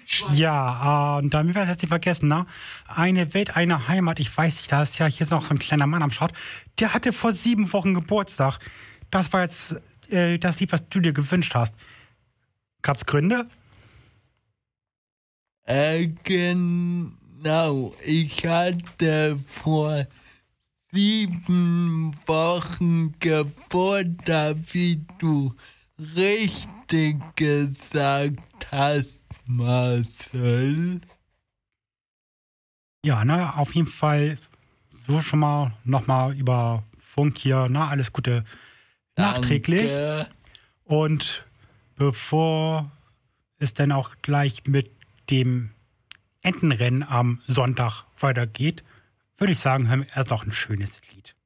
Ja, und damit wir es jetzt nicht vergessen, ne? Eine Welt, eine Heimat. Ich weiß nicht, da ist ja hier noch so ein kleiner Mann am Start. Der hatte vor 7 Wochen Geburtstag. Das war jetzt das Lied, was du dir gewünscht hast. Gab's Gründe? Genau. Ich hatte vor 7 Wochen Geburtstag, wie du richtig gesagt hast, Marcel. Ja, ne, auf jeden Fall so schon mal nochmal über Funk hier, ne, alles Gute nachträglich. Danke. Und bevor es dann auch gleich mit dem Entenrennen am Sonntag weitergeht, würde ich sagen, hören wir erst noch ein schönes Lied.